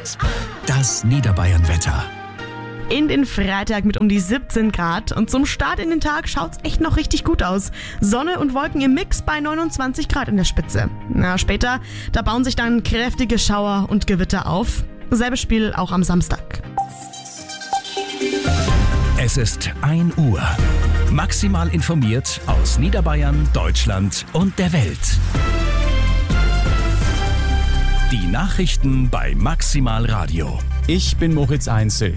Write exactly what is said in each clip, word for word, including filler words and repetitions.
Das Niederbayern-Wetter. In den Freitag mit um die siebzehn Grad und zum Start in den Tag schaut's echt noch richtig gut aus. Sonne und Wolken im Mix bei neunundzwanzig Grad in der Spitze. Na, später, da bauen sich dann kräftige Schauer und Gewitter auf. Selbes Spiel auch am Samstag. Es ist ein Uhr. Maximal informiert aus Niederbayern, Deutschland und der Welt. Die Nachrichten bei Maximal Radio. Ich bin Moritz Einzel.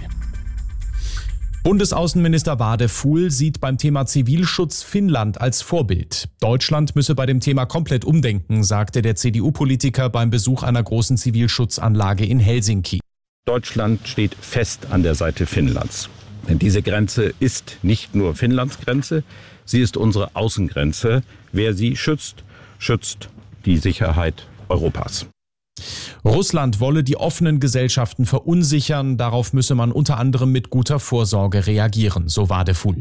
Bundesaußenminister Wadefuhl sieht beim Thema Zivilschutz Finnland als Vorbild. Deutschland müsse bei dem Thema komplett umdenken, sagte der C D U-Politiker beim Besuch einer großen Zivilschutzanlage in Helsinki. Deutschland steht fest an der Seite Finnlands. Denn diese Grenze ist nicht nur Finnlands Grenze, sie ist unsere Außengrenze. Wer sie schützt, schützt die Sicherheit Europas. Russland wolle die offenen Gesellschaften verunsichern, darauf müsse man unter anderem mit guter Vorsorge reagieren, so Wadefuhl.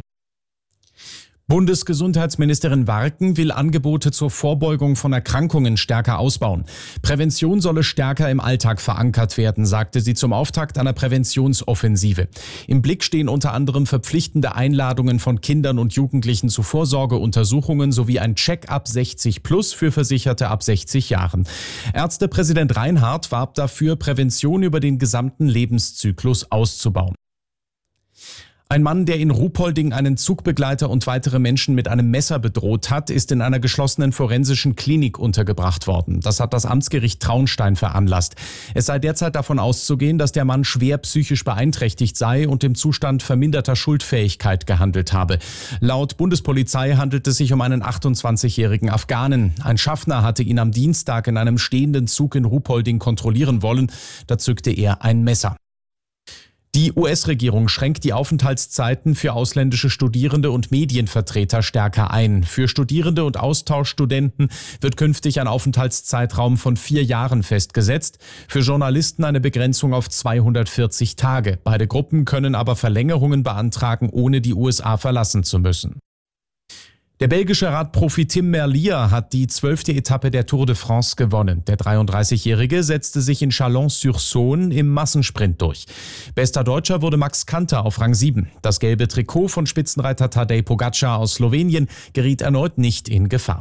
Bundesgesundheitsministerin Warken will Angebote zur Vorbeugung von Erkrankungen stärker ausbauen. Prävention solle stärker im Alltag verankert werden, sagte sie zum Auftakt einer Präventionsoffensive. Im Blick stehen unter anderem verpflichtende Einladungen von Kindern und Jugendlichen zu Vorsorgeuntersuchungen sowie ein Check-up sechzig plus für Versicherte ab sechzig Jahren. Ärztepräsident Reinhardt warb dafür, Prävention über den gesamten Lebenszyklus auszubauen. Ein Mann, der in Ruhpolding einen Zugbegleiter und weitere Menschen mit einem Messer bedroht hat, ist in einer geschlossenen forensischen Klinik untergebracht worden. Das hat das Amtsgericht Traunstein veranlasst. Es sei derzeit davon auszugehen, dass der Mann schwer psychisch beeinträchtigt sei und im Zustand verminderter Schuldfähigkeit gehandelt habe. Laut Bundespolizei handelt es sich um einen achtundzwanzigjährigen Afghanen. Ein Schaffner hatte ihn am Dienstag in einem stehenden Zug in Ruhpolding kontrollieren wollen. Da zückte er ein Messer. Die U S-Regierung schränkt die Aufenthaltszeiten für ausländische Studierende und Medienvertreter stärker ein. Für Studierende und Austauschstudenten wird künftig ein Aufenthaltszeitraum von vier Jahren festgesetzt, für Journalisten eine Begrenzung auf zweihundertvierzig Tage. Beide Gruppen können aber Verlängerungen beantragen, ohne die U S A verlassen zu müssen. Der belgische Radprofi Tim Merlier hat die zwölfte Etappe der Tour de France gewonnen. Der dreiunddreißigjährige setzte sich in Chalon-sur-Saône im Massensprint durch. Bester Deutscher wurde Max Kanter auf Rang sieben. Das gelbe Trikot von Spitzenreiter Tadej Pogačar aus Slowenien geriet erneut nicht in Gefahr.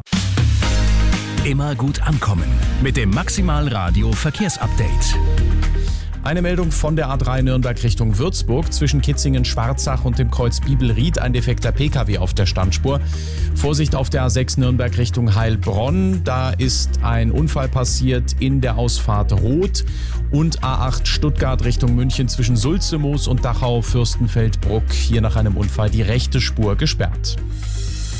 Immer gut ankommen mit dem Maximal Radio Verkehrsupdate. Eine Meldung von der A drei Nürnberg Richtung Würzburg. Zwischen Kitzingen-Schwarzach und dem Kreuz Bibelried ein defekter P K W auf der Standspur. Vorsicht auf der A sechs Nürnberg Richtung Heilbronn. Da ist ein Unfall passiert in der Ausfahrt Rot. Und A acht Stuttgart Richtung München zwischen Sulzemoos und Dachau-Fürstenfeldbruck. Hier nach einem Unfall die rechte Spur gesperrt.